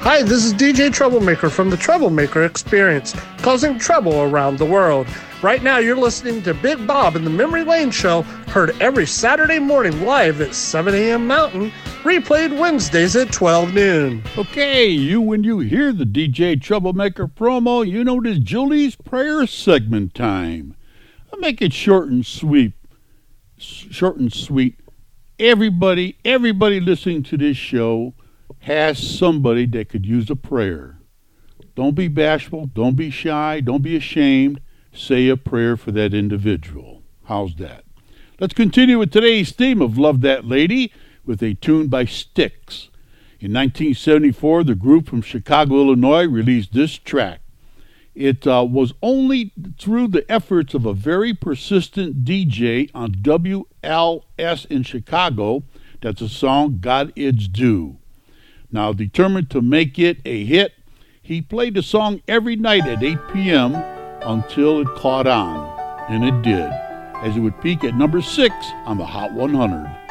Hi, this is DJ Troublemaker from the Troublemaker Experience, causing trouble around the world. Right now, you're listening to Big Bob and the Memory Lane Show, heard every Saturday morning live at 7 a.m. Mountain, replayed Wednesdays at 12 noon. Okay, when you hear the DJ Troublemaker promo, you know it is Julie's Prayer segment time. I'll make it short and sweet. Everybody listening to this show has somebody that could use a prayer. Don't be bashful. Don't be shy. Don't be ashamed. Say a prayer for that individual. How's that? Let's continue with today's theme of Love That Lady with a tune by Styx. In 1974, the group from Chicago, Illinois released this track. It was only through the efforts of a very persistent DJ on WLS in Chicago that the song got its due. Now, determined to make it a hit, he played the song every night at 8 p.m. until it caught on, and it did, as it would peak at number 6 on the Hot 100.